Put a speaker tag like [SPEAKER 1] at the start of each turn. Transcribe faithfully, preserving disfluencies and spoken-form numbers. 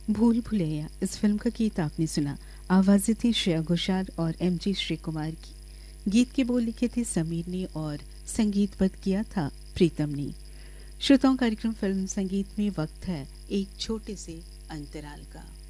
[SPEAKER 1] भूल भुलैया इस फिल्म का गीत आपने सुना। आवाजें थी श्रेया घोषाल और एम जी श्री कुमार की। गीत के बोल लिखे थे समीर ने और संगीतबद्ध किया था प्रीतम ने। श्रोताओं, कार्यक्रम फिल्म संगीत में वक्त है एक छोटे से अंतराल का।